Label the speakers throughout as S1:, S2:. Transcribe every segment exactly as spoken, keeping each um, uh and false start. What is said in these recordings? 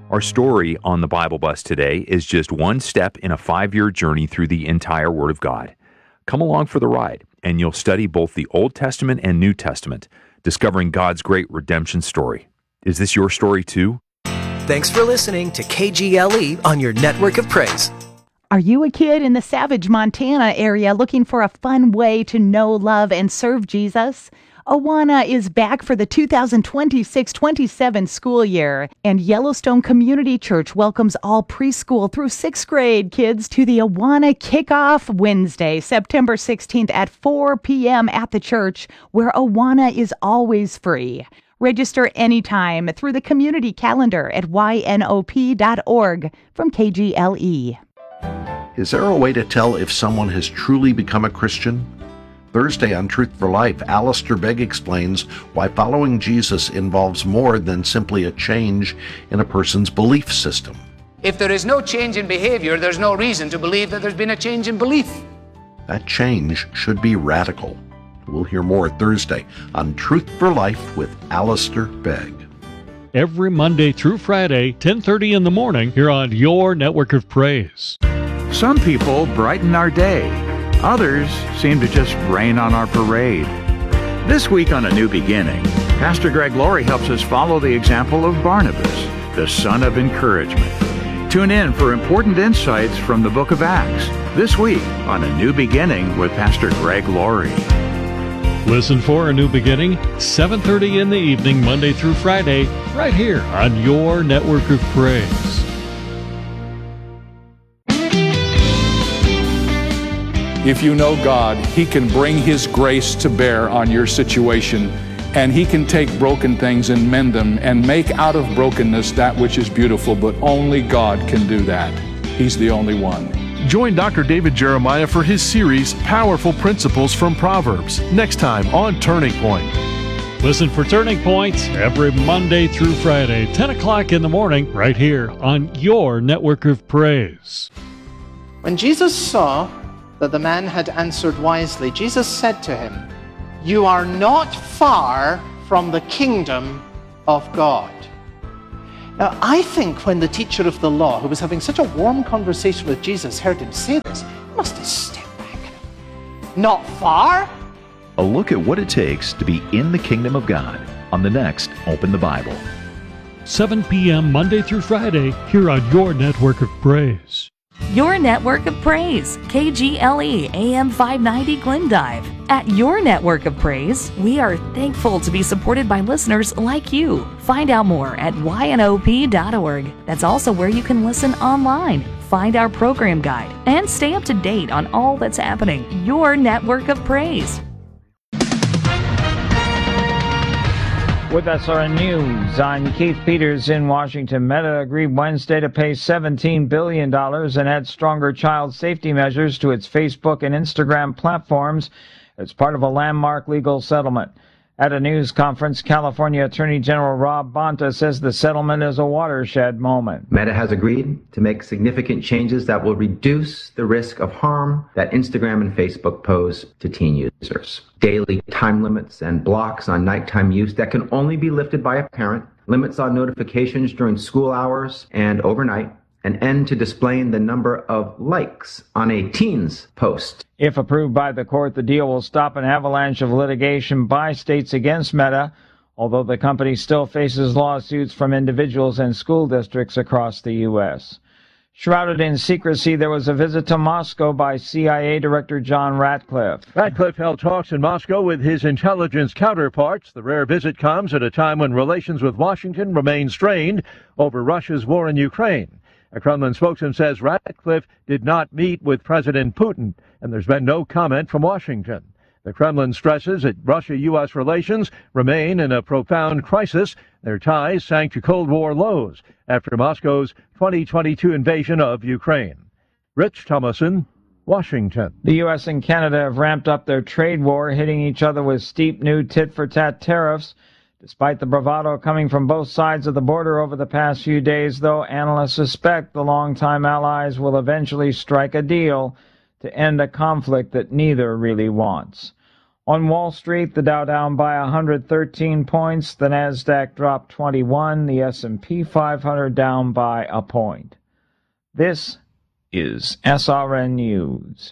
S1: Our story on the Bible Bus today is just one step in a five-year journey through the entire Word of God. Come along for the ride, and you'll study both the Old Testament and New Testament, discovering God's great redemption story. Is this your story too?
S2: Thanks for listening to K G L E on your network of praise.
S3: Are you a kid in the Savage, Montana area looking for a fun way to know, love, and serve Jesus? Awana is back for the two thousand twenty-six twenty-seven school year, and Yellowstone Community Church welcomes all preschool through sixth grade kids to the Awana Kickoff Wednesday, September sixteenth at four p.m. at the church, where Awana is always free. Register anytime through the community calendar at y n o p dot org from K G L E.
S4: Is there a way to tell if someone has truly become a Christian? Thursday on Truth for Life, Alistair Begg explains why following Jesus involves more than simply a change in a person's belief system.
S5: If there is no change in behavior, there's no reason to believe that there's been a change in belief.
S4: That change should be radical. We'll hear more Thursday on Truth for Life with Alistair Begg.
S6: Every Monday through Friday, ten thirty in the morning, here on your Network of Praise.
S7: Some people brighten our day. Others seem to just rain on our parade. This week on A New Beginning, Pastor Greg Laurie helps us follow the example of Barnabas, the son of encouragement. Tune in for important insights from the book of Acts this week on A New Beginning with Pastor Greg Laurie.
S6: Listen for A New Beginning, seven thirty in the evening, Monday through Friday, right here on your Network of Praise.
S8: If you know God, He can bring His grace to bear on your situation, and He can take broken things and mend them and make out of brokenness that which is beautiful, but only God can do that. He's the only one.
S9: Join Doctor David Jeremiah for his series, Powerful Principles from Proverbs, next time on Turning Point.
S6: Listen for Turning Points every Monday through Friday, ten o'clock in the morning, right here on your Network of Praise.
S10: When Jesus saw that the man had answered wisely, Jesus said to him, "You are not far from the kingdom of God." Now, I think when the teacher of the law, who was having such a warm conversation with Jesus, heard him say this, he must have stepped back. Not far?
S11: A look at what it takes to be in the kingdom of God on the next Open the Bible.
S6: seven p.m. Monday through Friday, here on your Network of Praise.
S12: Your Network of Praise, K G L E A M five ninety Glendive. At your Network of Praise, we are thankful to be supported by listeners like you. Find out more at y n o p dot org. That's also where you can listen online, find our program guide, and stay up to date on all that's happening. Your Network of Praise.
S13: With S R N News, I'm Keith Peters in Washington. Meta agreed Wednesday to pay seventeen billion dollars and add stronger child safety measures to its Facebook and Instagram platforms as part of a landmark legal settlement. At a news conference, California Attorney General Rob Bonta says the settlement is a watershed moment.
S14: Meta has agreed to make significant changes that will reduce the risk of harm that Instagram and Facebook pose to teen users. Daily time limits and blocks on nighttime use that can only be lifted by a parent, limits on notifications during school hours and overnight, an end to displaying the number of likes on a teen's post.
S13: If approved by the court, the deal will stop an avalanche of litigation by states against Meta, although the company still faces lawsuits from individuals and school districts across the U S. Shrouded in secrecy, there was a visit to Moscow by C I A Director John Ratcliffe.
S15: Ratcliffe held talks in Moscow with his intelligence counterparts. The rare visit comes at a time when relations with Washington remain strained over Russia's war in Ukraine. A Kremlin spokesman says Ratcliffe did not meet with President Putin, and there's been no comment from Washington. The Kremlin stresses that Russia-U S relations remain in a profound crisis. Their ties sank to Cold War lows after Moscow's twenty twenty-two invasion of Ukraine. Rich Thomason, Washington.
S13: The U S and Canada have ramped up their trade war, hitting each other with steep new tit-for-tat tariffs. Despite the bravado coming from both sides of the border over the past few days, though, analysts suspect the longtime allies will eventually strike a deal to end a conflict that neither really wants. On Wall Street, the Dow down by one hundred thirteen points, the Nasdaq dropped twenty-one, the S and P five hundred down by a point. This is S R N News.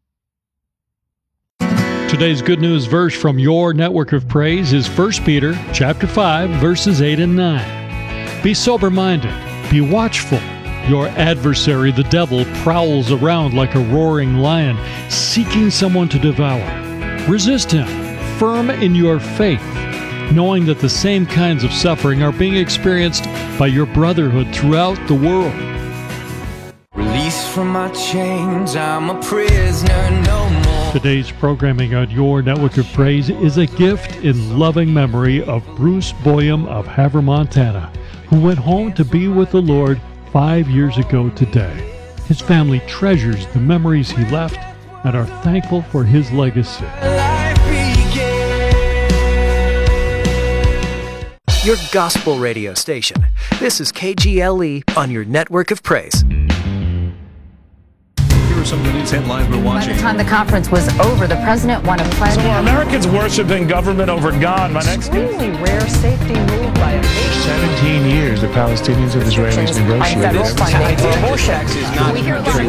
S6: Today's good news verse from your network of praise is First Peter chapter five, verses eight and nine. Be sober-minded, be watchful. Your adversary, the devil, prowls around like a roaring lion, seeking someone to devour. Resist him, firm in your faith, knowing that the same kinds of suffering are being experienced by your brotherhood throughout the world.
S16: Released from my chains, I'm a prisoner no more.
S6: Today's programming on your network of praise is a gift in loving memory of Bruce Boyum of Havre, Montana, who went home to be with the Lord five years ago today. His family treasures the memories he left and are thankful for his legacy.
S2: Your gospel radio station. This is K G L E on your network of praise.
S9: Here are some of the news headlines we're watching.
S17: By the time the conference was over, the president won a pledge.
S18: So are Americans worshiping government over God? My next
S17: extremely rare safety move by a nation.
S18: seventeen years the Palestinians and Israelis negotiated.
S17: Federal funding for abortion. We hear about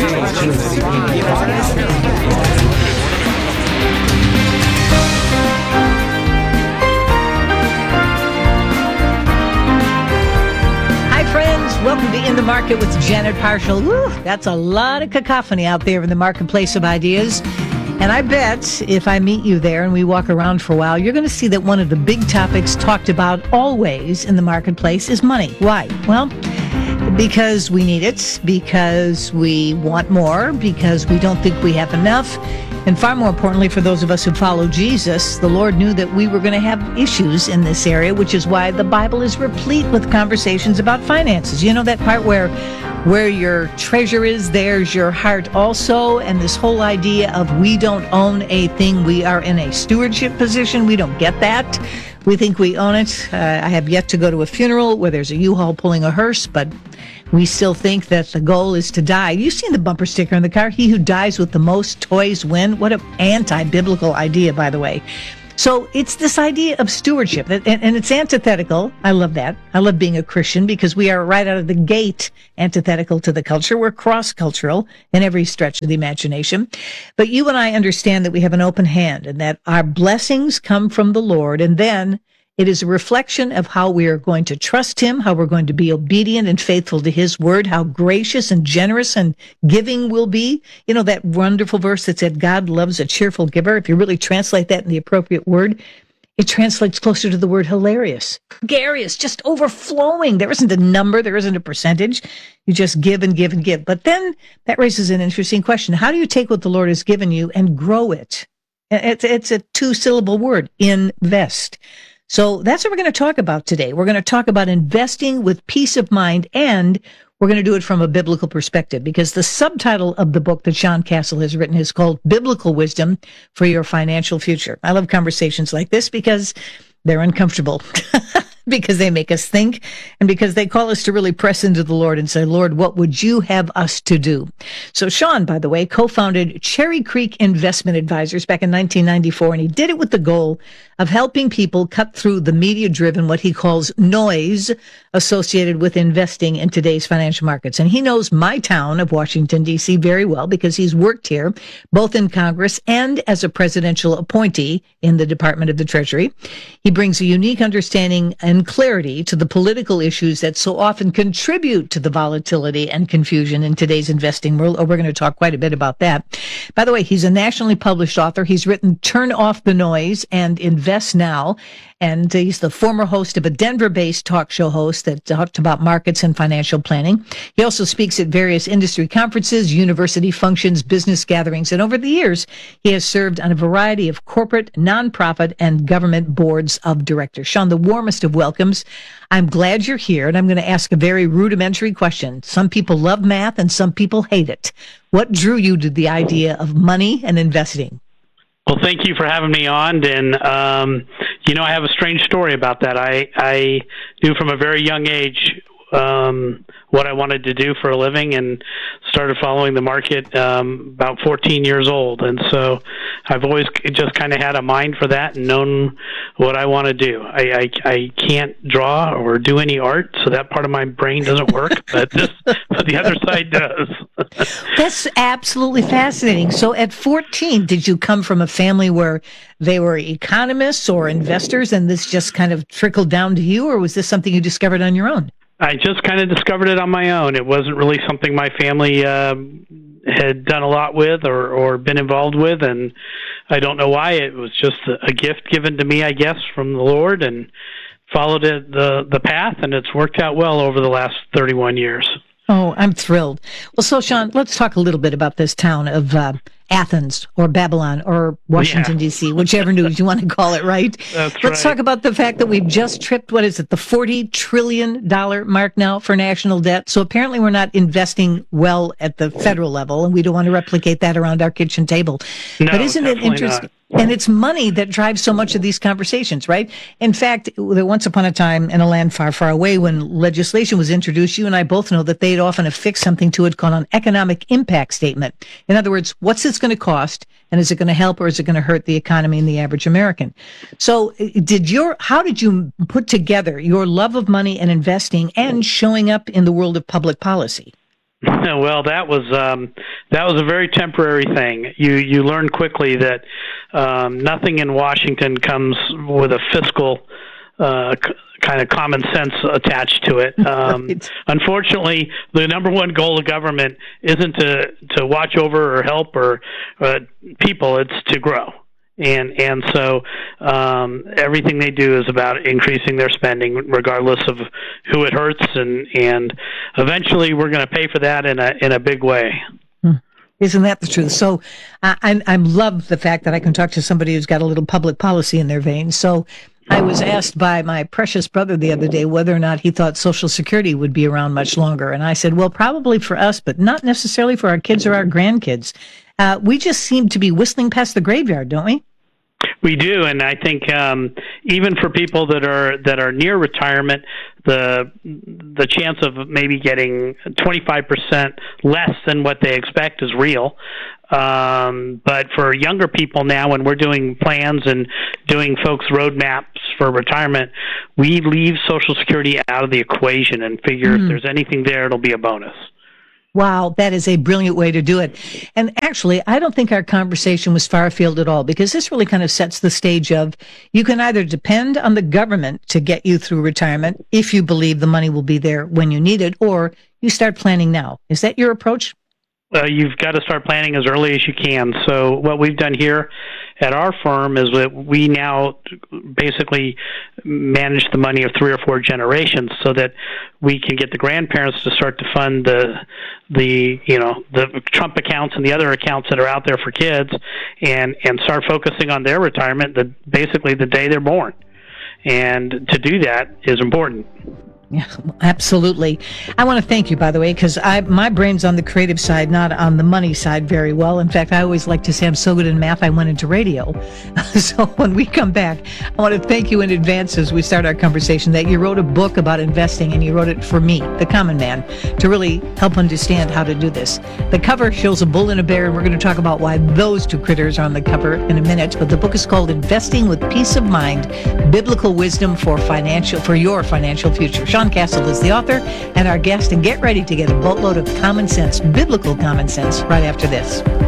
S19: Welcome to In the Market with Janet Parshall. Woo, that's a lot of cacophony out there in the marketplace of ideas. And I bet if I meet you there and we walk around for a while, you're going to see that one of the big topics talked about always in the marketplace is money. Why? Well, because we need it, because we want more, because we don't think we have enough. And far more importantly, for those of us who follow Jesus, the Lord knew that we were going to have issues in this area, which is why the Bible is replete with conversations about finances. You know that part where where your treasure is, there's your heart also. And this whole idea of we don't own a thing, we are in a stewardship position. We don't get that. We think we own it. Uh, I have yet to go to a funeral where there's a U-Haul pulling a hearse, but we still think that the goal is to die. You've seen the bumper sticker on the car, he who dies with the most toys win. What an anti-biblical idea, by the way. So it's this idea of stewardship, and, and it's antithetical. I love that. I love being a Christian because we are right out of the gate antithetical to the culture. We're cross-cultural in every stretch of the imagination. But you and I understand that we have an open hand and that our blessings come from the Lord, and then it is a reflection of how we are going to trust him, how we're going to be obedient and faithful to his word, how gracious and generous and giving we'll be. You know, that wonderful verse that said, God loves a cheerful giver. If you really translate that in the appropriate word, it translates closer to the word hilarious. Gregarious, just overflowing. There isn't a number. There isn't a percentage. You just give and give and give. But then that raises an interesting question. How do you take what the Lord has given you and grow it? It's, it's a two-syllable word, invest. So that's what we're going to talk about today. We're going to talk about investing with peace of mind, and we're going to do it from a biblical perspective because the subtitle of the book that Sean Castle has written is called Biblical Wisdom for Your Financial Future. I love conversations like this because they're uncomfortable, because they make us think, and because they call us to really press into the Lord and say, Lord, what would you have us to do? So Sean, by the way, co-founded Cherry Creek Investment Advisors back in nineteen ninety-four, and he did it with the goal of helping people cut through the media-driven, what he calls noise associated with investing in today's financial markets. And he knows my town of Washington, D C very well because he's worked here, both in Congress and as a presidential appointee in the Department of the Treasury. He brings a unique understanding and clarity to the political issues that so often contribute to the volatility and confusion in today's investing world. Oh, we're going to talk quite a bit about that. By the way, he's a nationally published author. He's written Turn Off the Noise and Invest Now. And he's the former host of a Denver-based talk show host that talked about markets and financial planning. He also speaks at various industry conferences, university functions, business gatherings. And over the years, he has served on a variety of corporate, nonprofit, and government boards of directors. Sean, the warmest of welcomes. I'm glad you're here, and I'm going to ask a very rudimentary question. Some people love math, and some people hate it. What drew you to the idea of money and investing?
S20: Well, thank you for having me on. And, um, you know, I have a strange story about that. I, I knew from a very young age um, what I wanted to do for a living, and started following the market um, about fourteen years old. And so I've always just kind of had a mind for that and known what I want to do. I, I, I can't draw or do any art, so that part of my brain doesn't work, but, this, but the other side does.
S19: That's absolutely fascinating. So at fourteen, did you come from a family where they were economists or investors, and this just kind of trickled down to you, or was this something you discovered on your own?
S20: I just kind of discovered it on my own. It wasn't really something my family uh, had done a lot with or, or been involved with, and I don't know why. It was just a gift given to me, I guess, from the Lord, and followed it, the, the path, and it's worked out well over the last thirty-one years.
S19: Oh, I'm thrilled. Well, so, Sean, let's talk a little bit about this town of uh, Athens or Babylon or Washington, yeah. D C, whichever news you want to call it, right?
S20: That's
S19: let's
S20: right.
S19: talk about the fact that we've just tripped, what is it, the forty trillion dollars mark now for national debt. So apparently we're not investing well at the federal level, and we don't want to replicate that around our kitchen table.
S20: No,
S19: but isn't it interesting?
S20: Not.
S19: And it's money that drives so much of these conversations, right? In fact, there once upon a time in a land far, far away when legislation was introduced, you and I both know that they'd often affix something to it called an economic impact statement. In other words, what's this going to cost, and is it going to help or is it going to hurt the economy and the average American? So did your, how did you put together your love of money and investing and showing up in the world of public policy?
S20: Well, that was um, that was a very temporary thing. You you learn quickly that um, nothing in Washington comes with a fiscal uh, c- kind of common sense attached to it. Um, right. Unfortunately, the number one goal of government isn't to to watch over or help or uh, people; it's to grow. And and so um, everything they do is about increasing their spending, regardless of who it hurts, and, and eventually we're going to pay for that in a in a big way.
S19: Isn't that the truth? So I, I I love the fact that I can talk to somebody who's got a little public policy in their veins. So I was asked by my precious brother the other day whether or not he thought Social Security would be around much longer, and I said, well, probably for us, but not necessarily for our kids or our grandkids. Uh, we just seem to be whistling past the graveyard, don't we?
S20: We do, and I think um, even for people that are that are near retirement, the the chance of maybe getting twenty-five percent less than what they expect is real. Um, but for younger people now, when we're doing plans and doing folks' roadmaps for retirement, we leave Social Security out of the equation and figure mm. if there's anything there, it'll be a bonus.
S19: Wow, that is a brilliant way to do it. And actually, I don't think our conversation was far afield at all, because this really kind of sets the stage of you can either depend on the government to get you through retirement if you believe the money will be there when you need it, or you start planning now. Is that your approach?
S20: Uh, you've got to start planning as early as you can. So what we've done here at our firm is that we now basically manage the money of three or four generations, so that we can get the grandparents to start to fund the the you know the Trump accounts and the other accounts that are out there for kids, and and start focusing on their retirement the basically the day they're born. And to do that is important.
S19: Yeah, absolutely. I want to thank you, by the way, because I my brain's on the creative side, not on the money side very well. In fact, I always like to say I'm so good in math, I went into radio. So when we come back, I want to thank you in advance as we start our conversation that you wrote a book about investing, and you wrote it for me, the common man, to really help understand how to do this. The cover shows a bull and a bear, and we're going to talk about why those two critters are on the cover in a minute. But the book is called Investing with Peace of Mind, Biblical Wisdom for Financial for Your Financial Future. Sean Castle is the author and our guest, and get ready to get a boatload of common sense, biblical common sense, right after this.